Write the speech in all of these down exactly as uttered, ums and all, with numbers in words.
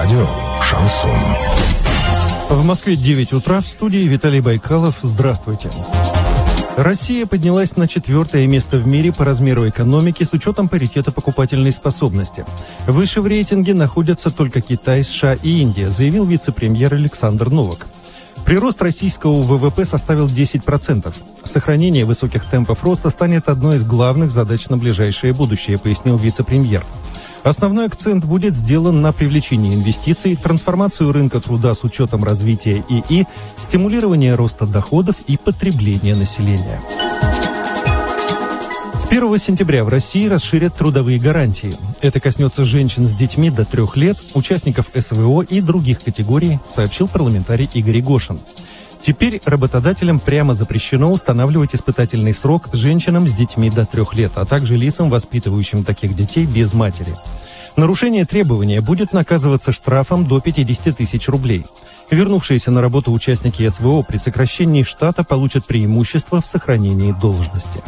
Радио «Шансон». В Москве девять утра, в студии Виталий Байкалов. Здравствуйте. Россия поднялась на четвертое место в мире по размеру экономики с учетом паритета покупательной способности. Выше в рейтинге находятся только Китай, США и Индия, заявил вице-премьер Александр Новак. Прирост российского ВВП составил десять процентов. Сохранение высоких темпов роста станет одной из главных задач на ближайшее будущее, пояснил вице-премьер. Основной акцент будет сделан на привлечении инвестиций, трансформацию рынка труда с учетом развития ИИ, стимулирование роста доходов и потребления населения. С первого сентября в России расширят трудовые гарантии. Это коснется женщин с детьми до трех лет, участников СВО и других категорий, сообщил парламентарий Игорь Гошин. Теперь работодателям прямо запрещено устанавливать испытательный срок женщинам с детьми до трех лет, а также лицам, воспитывающим таких детей без матери. Нарушение требования будет наказываться штрафом до пятьдесят тысяч рублей. Вернувшиеся на работу участники СВО при сокращении штата получат преимущество в сохранении должности.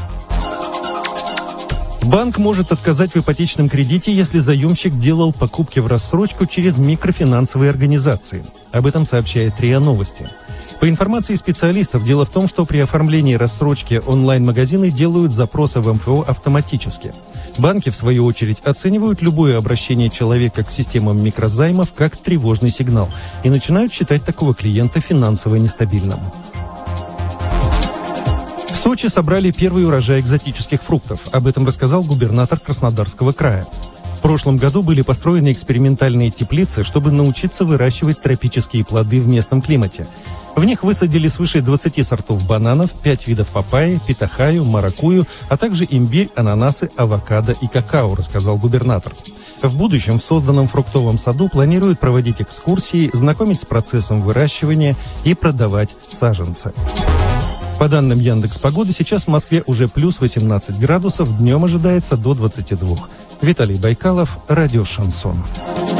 Банк может отказать в ипотечном кредите, если заемщик делал покупки в рассрочку через микрофинансовые организации. Об этом сообщает РИА Новости. По информации специалистов, дело в том, что при оформлении рассрочки онлайн-магазины делают запросы в эм эф о автоматически. Банки, в свою очередь, оценивают любое обращение человека к системам микрозаймов как тревожный сигнал и начинают считать такого клиента финансово нестабильным. В Сочи собрали первый урожай экзотических фруктов. Об этом рассказал губернатор Краснодарского края. В прошлом году были построены экспериментальные теплицы, чтобы научиться выращивать тропические плоды в местном климате. В них высадили свыше двадцати сортов бананов, пять видов папайи, питахаю, маракую, а также имбирь, ананасы, авокадо и какао, рассказал губернатор. В будущем в созданном фруктовом саду планируют проводить экскурсии, знакомить с процессом выращивания и продавать саженцы. По данным Яндекс.Погоды, сейчас в Москве уже плюс восемнадцать градусов, днем ожидается до двадцати двух. Виталий Байкалов, радио «Шансон».